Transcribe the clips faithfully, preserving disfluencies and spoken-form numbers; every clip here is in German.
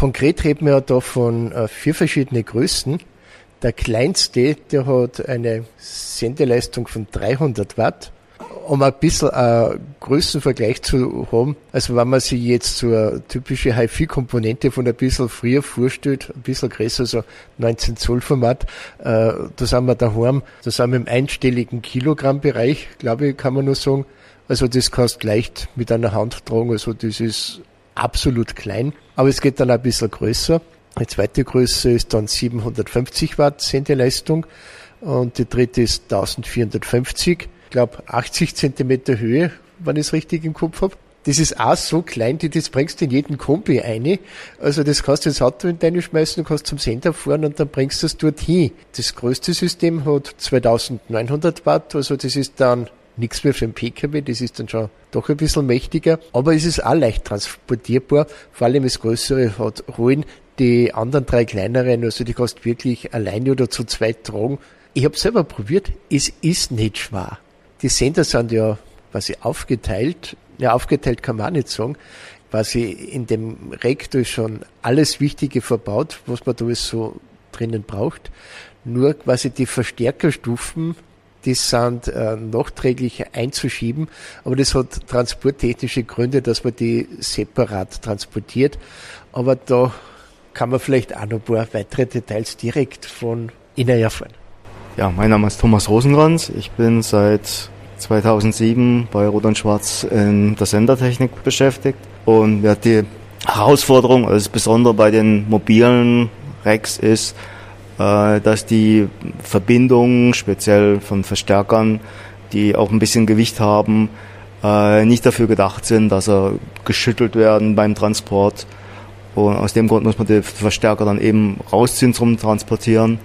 Konkret reden wir ja da von äh, vier verschiedene Größen. Der kleinste, der hat eine Sendeleistung von dreihundert Watt. Um ein bisschen einen Größenvergleich zu haben, also wenn man sich jetzt so eine typische Hi-Fi-Komponente von ein bisschen früher vorstellt, ein bisschen größer, so neunzehn Zoll Format, äh, da sind wir daheim, da sind wir im einstelligen Kilogramm-Bereich, glaube ich, kann man nur sagen. Also das kannst du leicht mit einer Hand tragen, also das ist absolut klein, aber es geht dann ein bisschen größer. Die zweite Größe ist dann siebenhundertfünfzig Watt Sendeleistung und die dritte ist eintausendvierhundertfünfzig. Ich glaube achtzig Zentimeter Höhe, wenn ich es richtig im Kopf habe. Das ist auch so klein, die das bringst du in jeden Kombi rein. Also das kannst du ins Auto in deine schmeißen, du kannst zum Sender fahren und dann bringst du es dorthin. Das größte System hat zweitausendneunhundert Watt, also das ist dann nichts mehr für einen P K W, das ist dann schon doch ein bisschen mächtiger. Aber es ist auch leicht transportierbar, vor allem das Größere hat Rollen, die anderen drei kleineren, also die kannst du wirklich alleine oder zu zweit tragen. Ich habe selber probiert, es ist nicht schwer. Die Sender sind ja quasi aufgeteilt. Ja, aufgeteilt kann man auch nicht sagen. Quasi in dem Rektor ist schon alles Wichtige verbaut, was man da alles so drinnen braucht. Nur quasi die Verstärkerstufen, die sind äh, nachträglich einzuschieben. Aber das hat transporttechnische Gründe, dass man die separat transportiert. Aber da kann man vielleicht auch noch ein paar weitere Details direkt von Ihnen erfahren. Ja, mein Name ist Thomas Rosenkranz. Ich bin seit zweitausendsieben bei Rot und Schwarz in der Sendertechnik beschäftigt. Und ja, die Herausforderung, also das Besondere bei den mobilen Racks ist, äh, dass die Verbindungen, speziell von Verstärkern, die auch ein bisschen Gewicht haben, äh, nicht dafür gedacht sind, dass sie geschüttelt werden beim Transport. Und aus dem Grund muss man die Verstärker dann eben rausziehen zum Transportieren.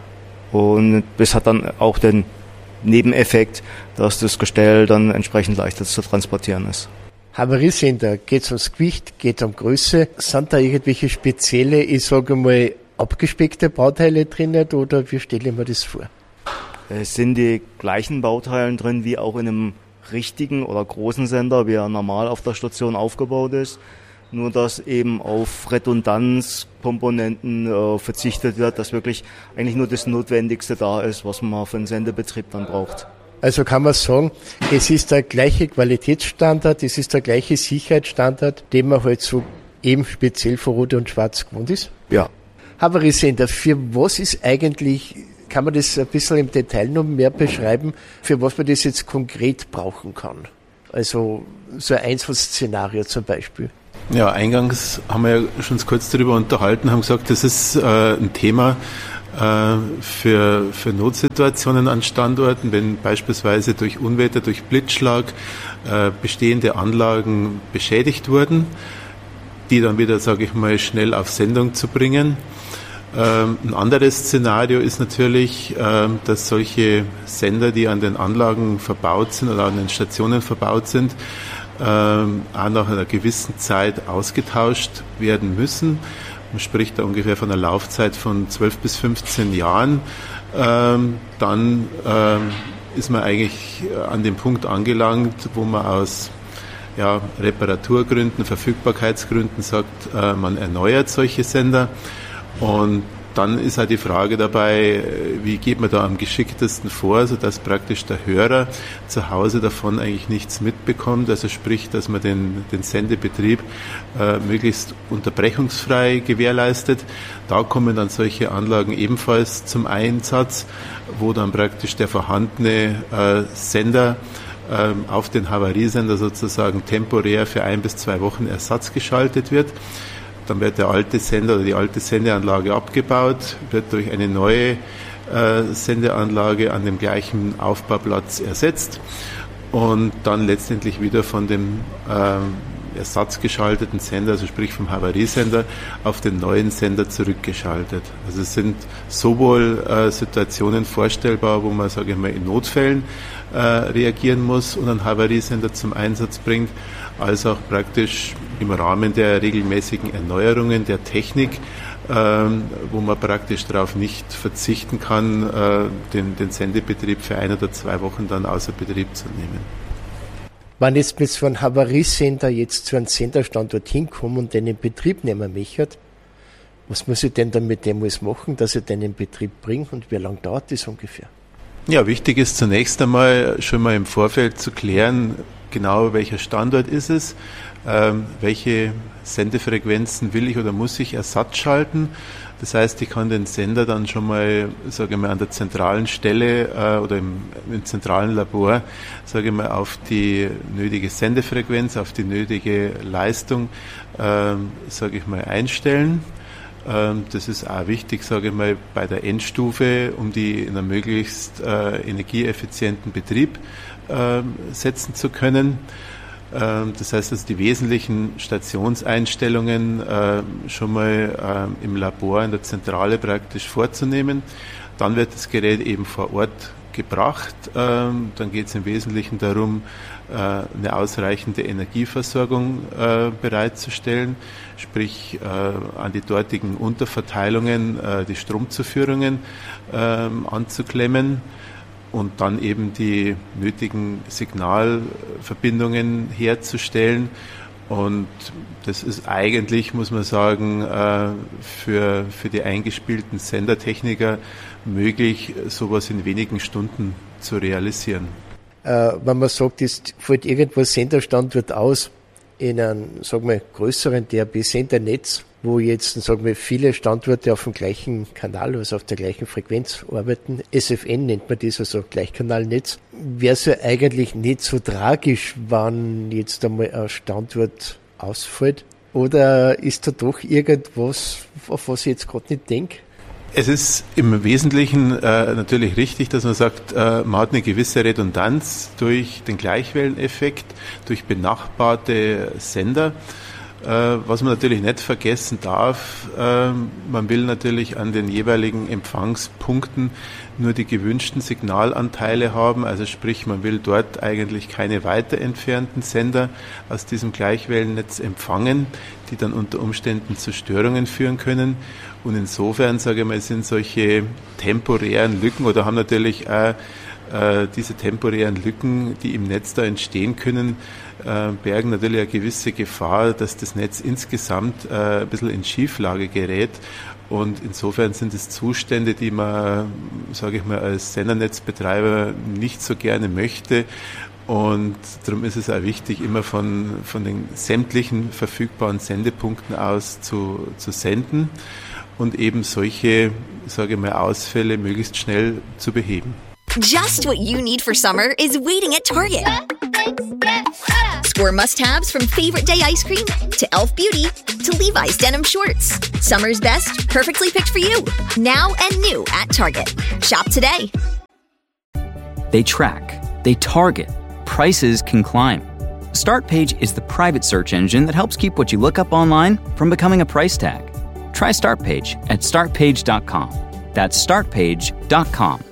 Und das hat dann auch den Nebeneffekt, dass das Gestell dann entsprechend leichter zu transportieren ist. Havariesender, geht es ums Gewicht, geht es um Größe? Sind da irgendwelche spezielle, ich sage mal, abgespeckte Bauteile drin oder wie stelle ich mir das vor? Es sind die gleichen Bauteile drin wie auch in einem richtigen oder großen Sender, wie er normal auf der Station aufgebaut ist. Nur dass eben auf Redundanzkomponenten äh, verzichtet wird, dass wirklich eigentlich nur das Notwendigste da ist, was man für einen Sendebetrieb dann braucht. Also kann man sagen, es ist der gleiche Qualitätsstandard, es ist der gleiche Sicherheitsstandard, den man halt so eben speziell für Rot und Schwarz gewohnt ist? Ja. Havariesender, für was ist eigentlich, kann man das ein bisschen im Detail noch mehr beschreiben, für was man das jetzt konkret brauchen kann? Also so ein Einsatzszenario zum Beispiel. Ja, eingangs haben wir ja schon kurz darüber unterhalten, haben gesagt, das ist äh, ein Thema äh, für, für Notsituationen an Standorten, wenn beispielsweise durch Unwetter, durch Blitzschlag äh, bestehende Anlagen beschädigt wurden, die dann wieder, sage ich mal, schnell auf Sendung zu bringen. Ähm, ein anderes Szenario ist natürlich, äh, dass solche Sender, die an den Anlagen verbaut sind oder an den Stationen verbaut sind, Ähm, auch nach einer gewissen Zeit ausgetauscht werden müssen. Man spricht da ungefähr von einer Laufzeit von zwölf bis fünfzehn Jahren. Ähm, dann ähm, ist man eigentlich an dem Punkt angelangt, wo man aus ja, Reparaturgründen, Verfügbarkeitsgründen sagt, äh, man erneuert solche Sender. Und dann ist halt die Frage dabei, wie geht man da am geschicktesten vor, sodass praktisch der Hörer zu Hause davon eigentlich nichts mitbekommt. Also sprich, dass man den, den Sendebetrieb äh, möglichst unterbrechungsfrei gewährleistet. Da kommen dann solche Anlagen ebenfalls zum Einsatz, wo dann praktisch der vorhandene äh, Sender äh, auf den Havariesender sozusagen temporär für ein bis zwei Wochen Ersatz geschaltet wird. Dann wird der alte Sender oder die alte Sendeanlage abgebaut, wird durch eine neue äh, Sendeanlage an dem gleichen Aufbauplatz ersetzt und dann letztendlich wieder von dem äh, ersatzgeschalteten Sender, also sprich vom Havariesender, auf den neuen Sender zurückgeschaltet. Also es sind sowohl äh, Situationen vorstellbar, wo man, sage ich mal, in Notfällen äh, reagieren muss und einen Havariesender zum Einsatz bringt, als auch praktisch im Rahmen der regelmäßigen Erneuerungen der Technik, ähm, wo man praktisch darauf nicht verzichten kann, äh, den, den Sendebetrieb für ein oder zwei Wochen dann außer Betrieb zu nehmen. Wenn jetzt mit so einem Havariesender jetzt zu einem Senderstandort hinkommen und den in Betrieb nehmen möchte, Was muss ich denn dann mit dem alles machen, dass ich den in Betrieb bringe und wie lange dauert das ungefähr? Ja, wichtig ist zunächst einmal schon mal im Vorfeld zu klären, genau welcher Standort ist es, ähm, welche Sendefrequenzen will ich oder muss ich Ersatz schalten. Das heißt, ich kann den Sender dann schon mal, sage ich mal, an der zentralen Stelle äh, oder im, im zentralen Labor, sage ich mal, auf die nötige Sendefrequenz, auf die nötige Leistung, äh, sage ich mal, einstellen. Ähm, das ist auch wichtig, sage ich mal, bei der Endstufe, um die in einem möglichst äh, energieeffizienten Betrieb äh, setzen zu können. Das heißt, also die wesentlichen Stationseinstellungen äh, schon mal äh, im Labor, in der Zentrale praktisch vorzunehmen. Dann wird das Gerät eben vor Ort gebracht. Ähm, dann geht es im Wesentlichen darum, äh, eine ausreichende Energieversorgung äh, bereitzustellen, sprich äh, an die dortigen Unterverteilungen äh, die Stromzuführungen äh, anzuklemmen. Und dann eben die nötigen Signalverbindungen herzustellen. Und das ist eigentlich, muss man sagen, für, für die eingespielten Sendertechniker möglich, sowas in wenigen Stunden zu realisieren. Äh, wenn man sagt, es fällt irgendwo ein Senderstandort aus in einem, sagen wir, größeren D A B-Sendernetz, wo jetzt, sagen wir, viele Standorte auf dem gleichen Kanal, also auf der gleichen Frequenz arbeiten. S F N nennt man das, also Gleichkanalnetz. Wäre es ja eigentlich nicht so tragisch, wenn jetzt einmal ein Standort ausfällt? Oder ist da doch irgendwas, auf was ich jetzt gerade nicht denke? Es ist im Wesentlichen äh, natürlich richtig, dass man sagt, äh, man hat eine gewisse Redundanz durch den Gleichwelleneffekt, durch benachbarte Sender. Was man natürlich nicht vergessen darf, man will natürlich an den jeweiligen Empfangspunkten nur die gewünschten Signalanteile haben, also sprich, man will dort eigentlich keine weiter entfernten Sender aus diesem Gleichwellennetz empfangen, die dann unter Umständen zu Störungen führen können. Und insofern, sage ich mal, sind solche temporären Lücken oder haben natürlich auch äh, diese temporären Lücken, die im Netz da entstehen können, äh, bergen natürlich eine gewisse Gefahr, dass das Netz insgesamt äh, ein bisschen in Schieflage gerät. Und insofern sind es Zustände, die man, sage ich mal, als Sendernetzbetreiber nicht so gerne möchte. Und darum ist es auch wichtig, immer von, von den sämtlichen verfügbaren Sendepunkten aus zu, zu senden und eben solche, sage ich mal, Ausfälle möglichst schnell zu beheben. Just what you need for summer is waiting at Target. Score must-haves from Favorite Day ice cream to Elf Beauty to Levi's denim shorts. Summer's best, perfectly picked for you. Now and new at Target. Shop today. They track. They target. Prices can climb. StartPage is the private search engine that helps keep what you look up online from becoming a price tag. Try StartPage at start page dot com. That's start page dot com.